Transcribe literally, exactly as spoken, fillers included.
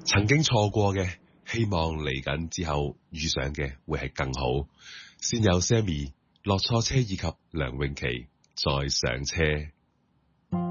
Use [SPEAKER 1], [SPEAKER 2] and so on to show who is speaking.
[SPEAKER 1] 曾經錯過嘅，希望嚟緊之後遇上嘅會係更好。先有 Sammy 落錯車以及梁詠琪再上車。